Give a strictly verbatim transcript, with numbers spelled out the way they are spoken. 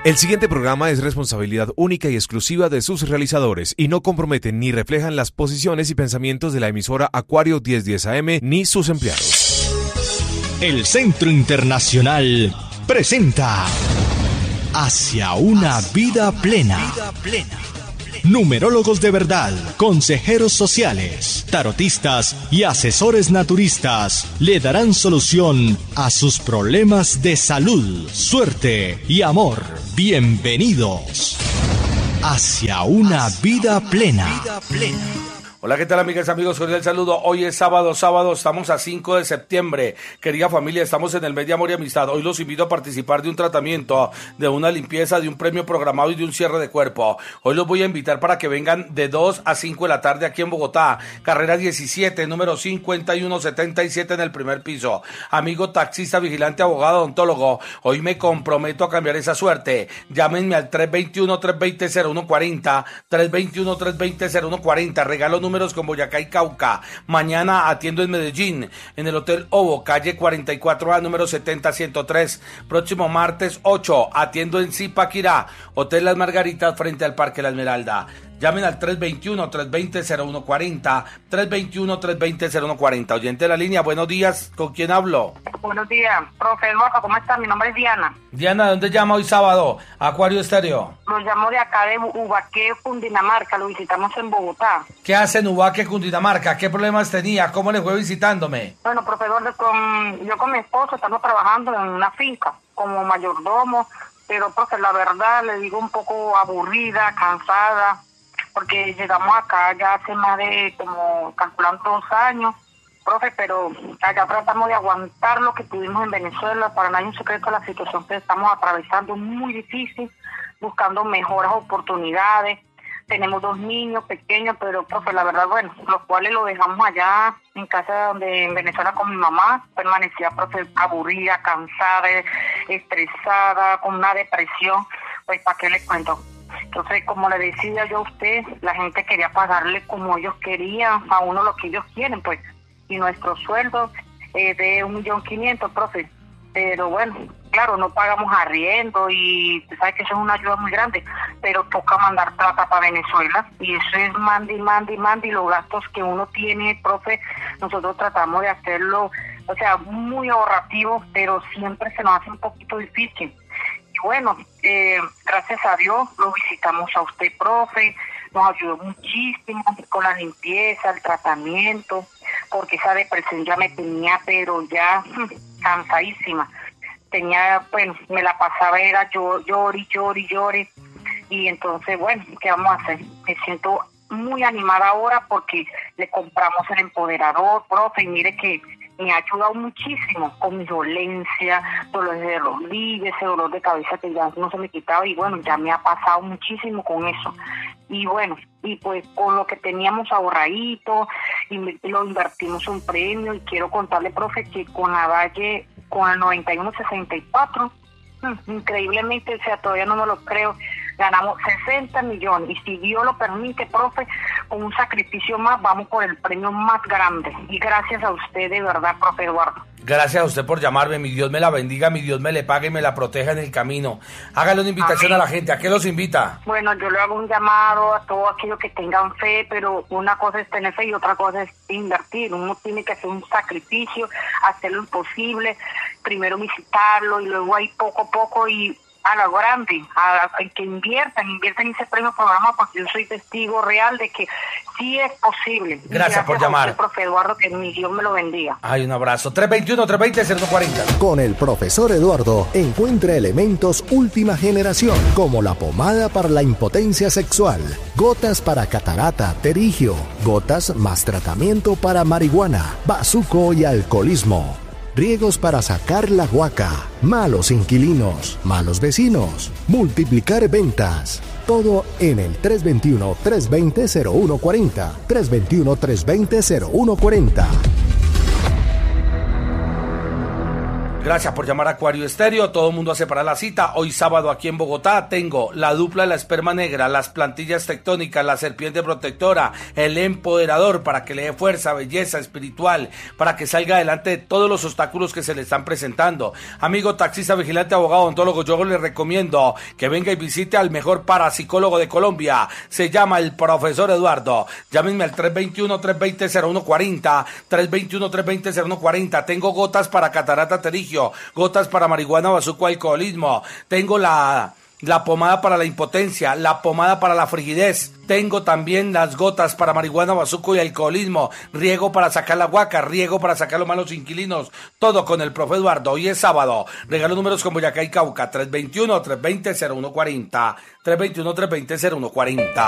El siguiente programa es responsabilidad única y exclusiva de sus realizadores y no comprometen ni reflejan las posiciones y pensamientos de la emisora Acuario diez diez A M ni sus empleados. El Centro Internacional presenta Hacia una vida plena. Numerólogos de verdad, consejeros sociales, tarotistas y asesores naturistas le darán solución a sus problemas de salud, suerte y amor. Bienvenidos hacia una vida plena. Hola, ¿qué tal, amigas y amigos? Cordial saludo. Hoy es sábado, sábado, estamos a cinco de septiembre. Querida familia, estamos en el mes de amor y amistad. Hoy los invito a participar de un tratamiento, de una limpieza, de un premio programado y de un cierre de cuerpo. Hoy los voy a invitar para que vengan de dos a cinco de la tarde aquí en Bogotá. Carrera diecisiete, número cincuenta y uno setenta y siete en el primer piso. Amigo taxista, vigilante, abogado, odontólogo. Hoy me comprometo a cambiar esa suerte. Llámenme al tres dos uno, tres dos cero, cero uno cuatro cero, tres dos uno, tres dos cero, cero uno cuatro cero. Regalo número con Boyacá y Cauca. Mañana atiendo en Medellín, en el Hotel Ovo, calle cuarenta y cuatro A, número setenta ciento tres. Próximo martes ocho, atiendo en Zipaquirá, Hotel Las Margaritas, frente al Parque La Esmeralda. Llamen al tres dos uno, tres dos cero, cero uno cuatro cero, tres dos uno, tres dos cero, cero uno cuatro cero. Oyente de la línea, buenos días, ¿con quién hablo? Buenos días, profe Eduardo, ¿cómo está? Mi nombre es Diana. Diana, ¿de dónde llama hoy sábado? Acuario Estéreo. Lo llamo de acá de Ubaque, Cundinamarca, lo visitamos en Bogotá. ¿Qué hace en Ubaque, Cundinamarca? ¿Qué problemas tenía? ¿Cómo le fue visitándome? Bueno, profe Eduardo, con, yo con mi esposo estamos trabajando en una finca como mayordomo, pero profe, la verdad le digo un poco aburrida, cansada, porque llegamos acá ya hace más de, como calculando dos años, profe, pero allá tratamos de aguantar lo que tuvimos en Venezuela. Para nadie un secreto la situación que estamos atravesando, muy difícil, buscando mejoras oportunidades. Tenemos dos niños pequeños, pero profe, la verdad, bueno, los cuales lo dejamos allá en casa donde en Venezuela con mi mamá. Permanecía, profe, aburrida, cansada, estresada, con una depresión. Pues, ¿para qué les cuento? Entonces, como le decía yo a usted, la gente quería pagarle como ellos querían, a uno lo que ellos quieren, pues, y nuestro sueldo es de un millón quinientos, profe. Pero bueno, claro, no pagamos arriendo y tú sabes que eso es una ayuda muy grande, pero toca mandar plata para Venezuela y eso es mandi, mandi, mandi. Los gastos que uno tiene, profe, nosotros tratamos de hacerlo, o sea, muy ahorrativo, pero siempre se nos hace un poquito difícil. Y bueno, eh, gracias a Dios lo visitamos a usted, profe, nos ayudó muchísimo con la limpieza, el tratamiento, porque esa depresión ya me tenía, pero ya mmm, cansadísima. Tenía, bueno, me la pasaba, era yo, llori, llori, llori, y entonces, bueno, ¿qué vamos a hacer? Me siento muy animada ahora porque le compramos el empoderador, profe, y mire que me ha ayudado muchísimo con mi dolencia, dolor de rodilla, ese dolor de cabeza que ya no se me quitaba, y bueno, ya me ha pasado muchísimo con eso. Y bueno, y pues con lo que teníamos ahorradito, y lo invertimos en un premio, y quiero contarle, profe, que con la Valle, con el noventa y uno sesenta y cuatro, increíblemente, o sea, todavía no me lo creo, ganamos sesenta millones, y si Dios lo permite, profe, con un sacrificio más, vamos por el premio más grande, y gracias a usted, de verdad, profe Eduardo. Gracias a usted por llamarme, mi Dios me la bendiga, mi Dios me le pague y me la proteja en el camino. Hágale una invitación Amén. A la gente, ¿a qué los invita? Bueno, yo le hago un llamado a todos aquellos que tengan fe, pero una cosa es tener fe y otra cosa es invertir. Uno tiene que hacer un sacrificio, hacer lo imposible, primero visitarlo y luego ahí poco a poco y a la grande, a, a que inviertan, inviertan en ese premio programa, porque yo soy testigo real de que sí es posible. Gracias, gracias por llamar. Usted, profe Eduardo, que mi Dios me lo bendiga. Ay, un abrazo. tres dos uno, tres dos cero, cero uno cuatro cero. Con el profesor Eduardo encuentra elementos última generación, como la pomada para la impotencia sexual, gotas para catarata, terigio, gotas más tratamiento para marihuana, bazuco y alcoholismo. Riegos para sacar la guaca, malos inquilinos, malos vecinos, multiplicar ventas. Todo en el tres dos uno, tres dos cero, cero uno cuatro cero, tres dos uno, tres dos cero, cero uno cuatro cero. Gracias por llamar a Acuario Estéreo. Todo el mundo a separar la cita. Hoy sábado aquí en Bogotá tengo la dupla de la esperma negra, las plantillas tectónicas, la serpiente protectora, el empoderador para que le dé fuerza, belleza espiritual, para que salga adelante de todos los obstáculos que se le están presentando. Amigo taxista, vigilante, abogado, odontólogo, yo le recomiendo que venga y visite al mejor parapsicólogo de Colombia. Se llama el profesor Eduardo. Llámenme al tres dos uno, tres dos cero, cero uno cuatro cero, tres dos uno, tres dos cero, cero uno cuatro cero. Tengo gotas para catarata pterigio, gotas para marihuana, bazuco, alcoholismo. Tengo la, la pomada para la impotencia, la pomada para la frigidez. Tengo también las gotas para marihuana, bazuco y alcoholismo. Riego para sacar la guaca, riego para sacar los malos inquilinos. Todo con el profe Eduardo. Hoy es sábado. Regalo números con Boyacá y Cauca. tres dos uno, tres dos cero, cero uno cuatro cero. tres dos uno, tres dos cero, cero uno cuatro cero.